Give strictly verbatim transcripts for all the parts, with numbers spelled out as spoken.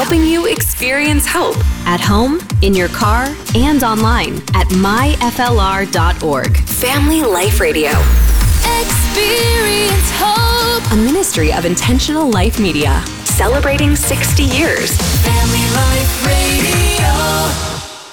helping you experience hope at home, in your car, and online at my f l r dot org. Family Life Radio. Experience hope. A ministry of Intentional Life Media. Celebrating sixty years. Family Life Radio.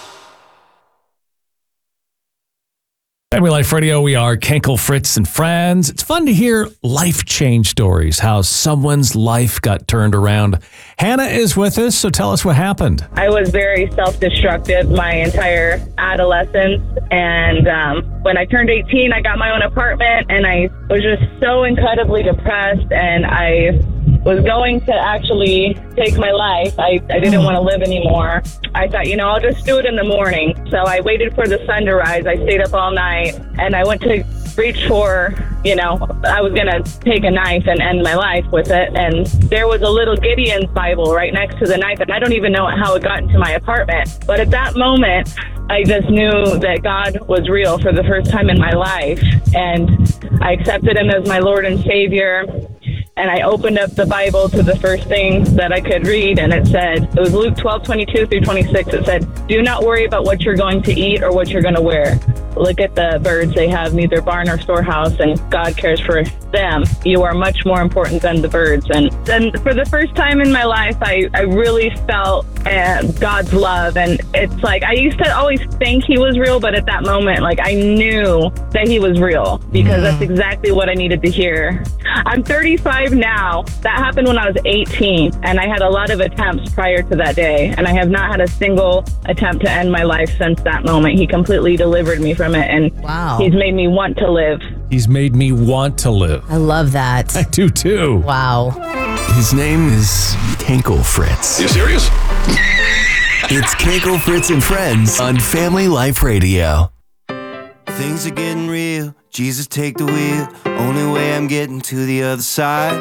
Family Life Radio, we are Kenkel, Fritz, and friends. It's fun to hear life change stories, how someone's life got turned around. Hannah is with us, so tell us what happened. I was very self-destructive my entire adolescence, and um, when I turned eighteen, I got my own apartment, and I was just so incredibly depressed, and I was going to actually take my life. I, I didn't want to live anymore. I thought, you know, I'll just do it in the morning. So I waited for the sun to rise. I stayed up all night, and I went to reach for, you know, I was going to take a knife and end my life with it. And there was a little Gideon's Bible right next to the knife, and I don't even know how it got into my apartment. But at that moment, I just knew that God was real for the first time in my life, and I accepted him as my Lord and Savior. And I opened up the Bible to the first thing that I could read, and it said, it was Luke twelve, twenty-two through twenty-six. It said, do not worry about what you're going to eat or what you're going to wear. Look at the birds. They have neither barn nor storehouse, and God cares for them. You are much more important than the birds. And then for the first time in my life, I, I really felt uh, God's love. And it's like, I used to always think he was real, but at that moment, like, I knew that he was real, because mm. that's exactly what I needed to hear. I'm thirty-five now. That happened when I was eighteen, and I had a lot of attempts prior to that day, and I have not had a single attempt to end my life since that moment. He completely delivered me from it, and wow. he's made me want to live. He's made me want to live. I love that. I do too. Wow. His name is Kenkel Fritz. You serious? It's Kenkel, Fritz, and Friends on Family Life Radio. Things are getting real. Jesus, take the wheel. Only way I'm getting to the other side.